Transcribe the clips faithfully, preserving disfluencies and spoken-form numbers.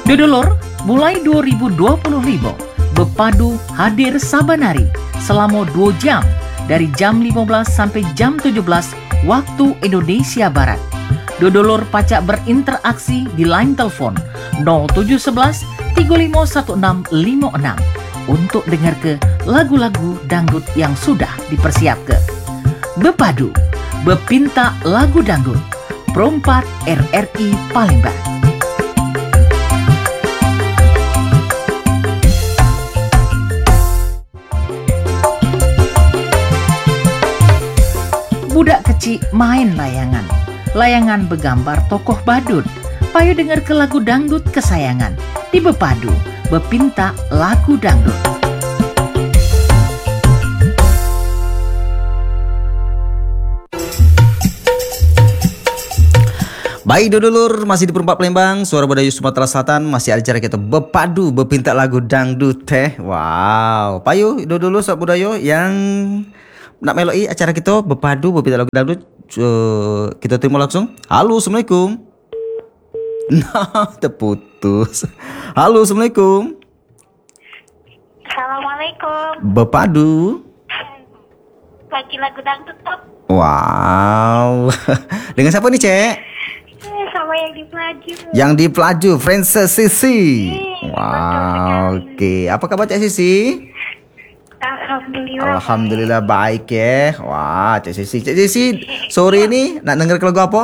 Dodolor, mulai dua ribu dua puluh lima, Bepadu hadir saban hari selama dua jam dari jam lima belas sampai jam tujuh belas waktu Indonesia Barat. Dodolor pacak berinteraksi di line telepon nol tujuh satu satu tiga lima satu enam lima enam untuk dengar ke lagu-lagu dangdut yang sudah dipersiapkan. Bepadu, Bepinta Lagu Dangdut, Perempat R R I Palembang. Budak kecil main layangan. Layangan bergambar tokoh badut. Payo dengar ke lagu dangdut kesayangan di Bepadu, Bepinta Lagu Dangdut. Baik Dodolur, masih di Perempat Palembang, Suara Budayu Sumatera Selatan. Masih ada cara kita Bepadu, Bepinta Lagu Dangdut teh. Wow, payo Dodolur Sobat Budayu yang nak meloi acara kita Bepadu, Bepinta Lagu Dangdut. Uh, kita terima langsung. Halo, Assalamualaikum. Nah, terputus. Halo, Assalamualaikum. Assalamualaikum. Bepadu. Bagi lagu dangdut top. Wow. Dengan siapa nih, Cek? Sama yang di Pelaju. Yang di Pelaju, Frances Sisi. Hmm, wow, oke. Okay. Apa kabar Cek Sisi? Alhamdulillah. Alhamdulillah baik ya. Wah, Cek Sisi. Cek Sisi, sore ini nak denger lagu apa?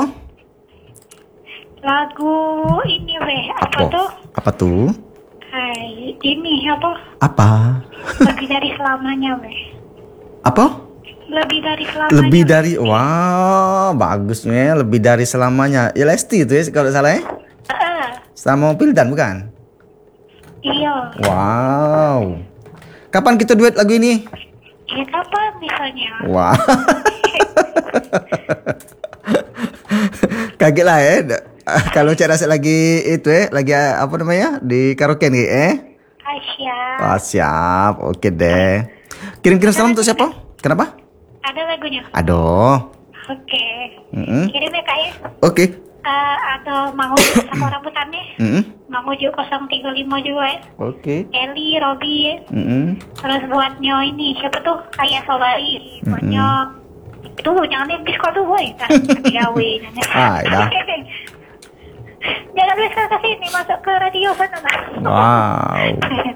Lagu ini weh, apa, Apa? tuh? Apa tuh? Hai, ini apa? Apa? Lebih dari selamanya weh. Apa? Lebih dari selamanya. Lebih dari, wah, bagus nih. Lebih dari selamanya. Ya Lesti itu ya, kalau salah ya? Uh, Sama Pildan bukan? iya. Wow. Kapan kita duet lagu ini? Ya kapan misalnya? Wah. Kaget lah ya. Kalau Cik Rasid lagi itu eh, lagi apa namanya? Di karaoke nih eh? Ah, siap. Oh, siap. Oke deh. Kirim-kirim salam untuk siapa? Kenapa? Ada lagunya? Aduh. Oke. Mm-mm. Kirim ya kak ya? Oke. Uh, atau Mang Uju sama rambutannya? Mm-mm. Mang Uju nol tiga lima juga ya? Oke. Eli, Robi ya? Mm-mm. Terus buat Nyo ini siapa tuh? Kayak Sobari. Buat Mm-mm. Nyo. Itu jangan lihat diskon tuh boy. Kan gawe. Ah, dah. Jangan bisa ke sini masuk ke radio sana. Wow.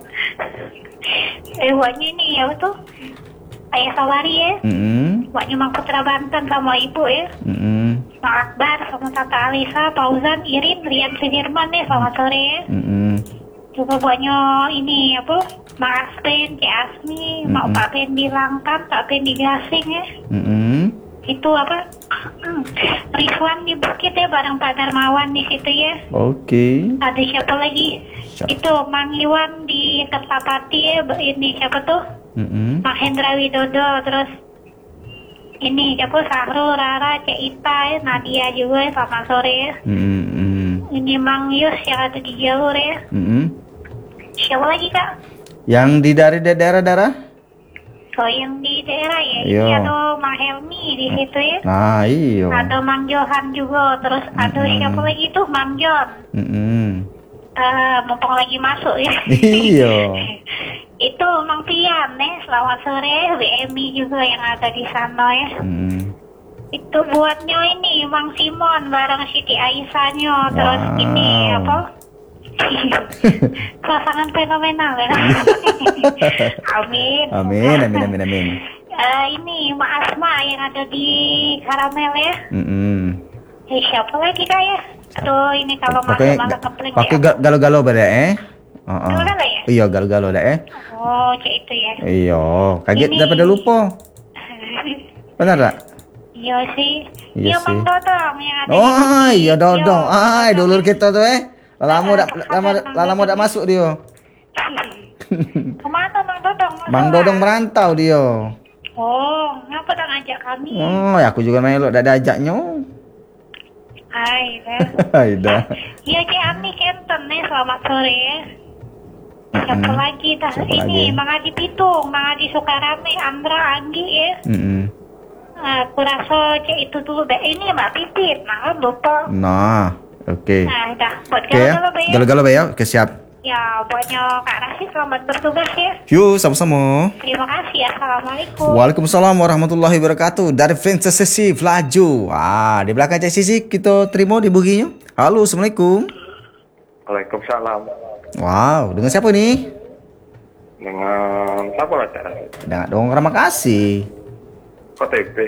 Eh buatnya ini ya tuh. Kayak Sobari ya. Mm-mm. Buatnya Mang Putra Banten sama ibu ya. Mm-mm. Mang Akbar sama Tante Alisa, Fauzan, Irin, Rian Sudirman ya. Selamat sore ya. Mm-mm. Juga banyak ini apa? Mak Aspen, Cik Asmi, Mm-mm. Mak Pak Ben dilangkan, Pak Ben digasing ya. Mm-mm. Itu apa? Hmm, Rizwan di Bukit ya, bareng Pak Darmawan di situ ya. Oke. Ada siapa lagi? Siapa? Itu Mang Iwan di Kertapati ya. Ini siapa tuh? Mm-mm. Pak Hendra Widodo. Terus ini siapa? Sahrul, Rara, Cik Ita ya. Nadia juga ya. Selamat sore ya. Mm-mm. Ini Mang Yus yang ada di jalur ya. Mm-mm. Siapa lagi kak? Yang di dari daerah-daerah? So yang di daerah ya, Iya. ini ada Mang Helmi di situ ya. Nah, iyo. Ada Mang Johan juga, terus ada Mm-mm. siapa lagi tuh Mang John. Mm-mm. Eh, mumpung lagi masuk ya. Iyo. Itu Mang Pian nih, selamat sore. B M I juga yang ada di sana ya. Mm. Itu buatnya ini Mang Simon bareng Siti Aisyahnya, terus Wow. ini apa? Pasangan fenomenal ya. Amin. Amin, amin, amin, amin. Eh, ini Mak Asma yang ada di Karamel ya. Mm-mm. Eh, siapa lagi kak ya? Aduh ini kalau Pakai malam-malam kepleng pakai ya. ga- galau-galau pada eh? Oh, oh. Galau-galau ya? Iya, galau-galau dah eh. Oh cek itu ya. Iya, kaget Ini- daripada lupa. Benar tak? Iya sih. Iya Iya sih. Mang Dodong yang ada Oh, di iya dodong. Iya, Ai, dulur Dodong. kita tuh eh. Lama dak lama lama dak masuk dia. Kemana Mang Dodong? Mas Bang Dora? Dodong merantau dia. Oh, ngapa tak ngajak kami? Oh, ya aku juga melok dak diajaknya. Hai, kan? Hai dah. Iya Cik Ami Kenten nih, selamat sore ya. Siapa Mm-mm. lagi dah? Siapa Ini lagi? Mang Adi Pitung, Mang Adi Sukarame, Andra, Anggi ya. Mm-mm. Aku rasa cek itu dulu deh. Ini Mbak Pipit, nah lupa. Nah, Oke. Nah, udah. Buat Oke ya. galau-galau, Bay, ya. Galau-galau Bay ya. Oke, siap. Ya, buatnya Kak Rashid selamat bertugas ya. Yuk, sama-sama. Terima kasih. Assalamualaikum. Waalaikumsalam warahmatullahi wabarakatuh. Dari Vincent Sisi Laju. Wah, di belakang Cek Sisi kita terima di buginya. Halo, assalamualaikum. Waalaikumsalam. Wow, dengan siapa nih? Dengan siapa lah Cak Rashid? Dengan dong, terima kasih. K T P.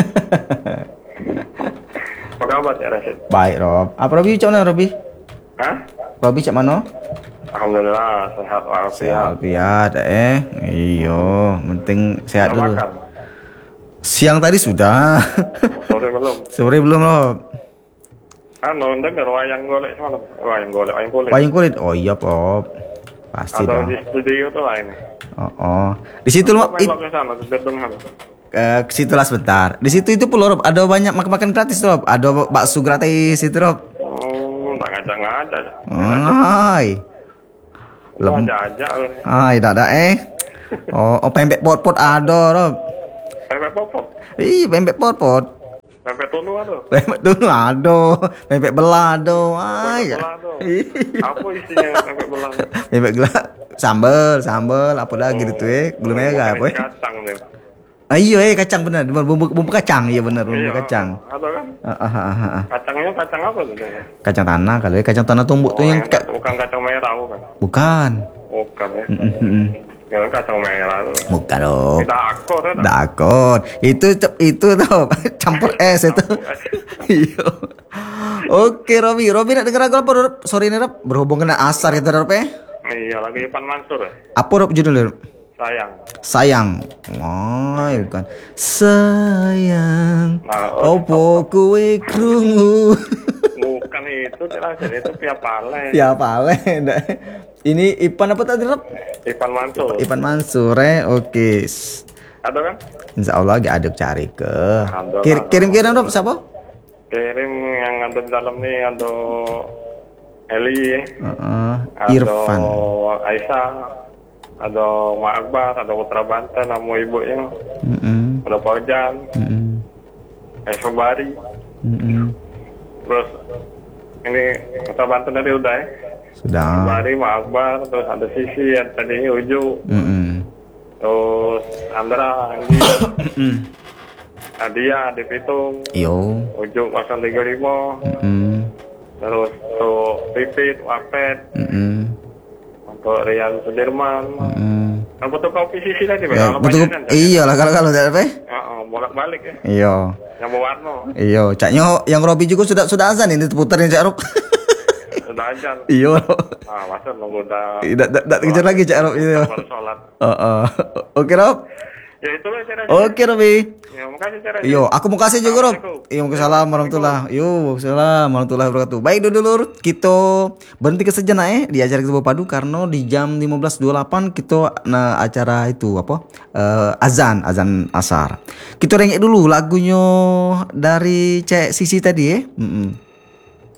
Apa kabar Cak Rashid? Baik, Rob. Apa Robi cak mana Robi? Hah? Robi cak mana? Alhamdulillah sehat walafiat. Alfiat, eh. Iyo, penting sehat Udah dulu. makan? Siang tadi sudah. Sore belum? Sore belum, Rob. Anu, denger wayang golek semalam. Wayang golek, wayang kulit. Wayang kulit. Oh iya, Rob. Pasti Atau dong. di studio tuh lah ini. Oh, oh. Di situ lo Main ke sana, ke Birmingham. ke situ lah sebentar. Di situ itu pula Rob, ada banyak makan-makan gratis Rob. Ada bakso gratis itu Rob. Oh, tak ngajak-ngajak. Hai. Lu Lem. ajak-ajak. Hai, dak dak eh. Oh, oh pempek pot-pot ada Rob. Pempek popok. Ih, pempek pot-pot. Pempek tunu ada. Pempek tuh ada. Pempek belah ada. Hai. Pempek belah tuh. Apa isinya pempek belah? Pempek gelas sambel, sambel apa lagi gitu eh. Belum merah apa eh. Kacang deh. Ah, iya eh kacang benar. Bumbu, bumbu kacang iya benar, bumbu Iya, kacang. ada kan? Ah, ah, ah, ah, ah. Kacangnya kacang apa tuh? Kacang tanah kali ya, kacang tanah tumbuk tuh Oh, yang yang ka- bukan kacang merah bukan? bukan. Bukan ya. Mm, mm, mm. Yang kacang merah tuh. Bukan dong. Kita akor ya. Dakon. Itu itu tuh campur es itu. Iya. Oke, Robi. Robi nak dengar lagu apa, Rob? Sorry nih, Rob. Berhubung kena asar kita, Rob ya. Iya, lagi Ipan Mansur ya. Apa Rob judulnya, Rob? Sayang. Sayang. Wah, bukan. Sayang. Nah, oh, Opo kowe krungu. bukan itu jelas itu Pia Pale. Ya apa le? Ini Ipan apa tadi, Rob? Ipan Mansur. Ipan Mansur, eh. Oke. Ada kan? Insya Allah gak aduk cari ke. Alhamdulillah. Kir- kirim-kirim Rob, siapa? Kirim yang ada di dalam nih ada Eli, Heeh, ada Irfan. Aisyah, ada Mak Akbar, ada Putra Banten, sama ibunya, Mm-mm. ada Paujan, Mm-mm. eh Sobari, Mm-mm. terus ini Putra Banten tadi udah ya. Sudah. Sobari, Mak Akbar, terus ada Sisi, ada tadi Uju, Mm-mm. terus Andra, Andi, Nadia, Adi Pitung, Yo. Uju nol tiga lima, Mm-mm. terus tuh Pipit, Wapet, Mm-mm. untuk Rian Sudirman. Mm-mm. Kan betul kopi Sisi tadi, Bang. Ya, Kalau betul. banyak kan, Iya lah kalau kalau tidak apa? Heeh, bolak-balik ya. Iya. Yang mewarno, Iya, caknya yang Robi juga sudah sudah azan ini putar yang Cak Rob. udah ajan. Iya. Ah, masa nunggu udah. Tidak tidak kejar lagi Cak Rob. Iya. Baru sholat. Heeh. Oke, Rob. Ya itulah cara. Oke, Robi. Ya, makasih cara. Yo, aku mau kasih juga Rob. Assalamualaikum. Iya, Waalaikumsalam warahmatullahi. Yo, Waalaikumsalam warahmatullahi wabarakatuh. Baik dulur, kita berhenti ke sejenak eh di acara kita padu karena di jam lima belas dua puluh delapan kita nah acara itu apa? Eh, azan, azan asar. Kita rengek dulu lagunya dari Cek Sisi tadi ya. Mm-mm.